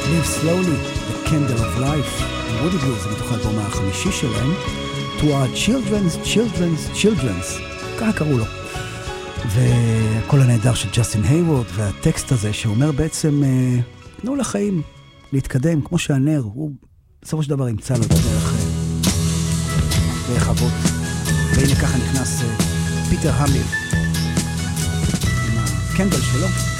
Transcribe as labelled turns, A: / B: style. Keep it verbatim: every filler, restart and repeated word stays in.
A: Live Slowly, The Candle of Life, וודי בלוז, זה מתוך האלבום החמישי שלהם, To Our Children's, Children's, Children's, ככה קראו לו. וכל הנהדר של ג'סטין הייוורד, והטקסט הזה שאומר בעצם, תנו לחיים להתקדם, כמו שהנר, הוא בסופו של דבר ימצא לו דרך, דרך אבות. והנה ככה נכנס פיטר המליל, עם הקנדל שלו.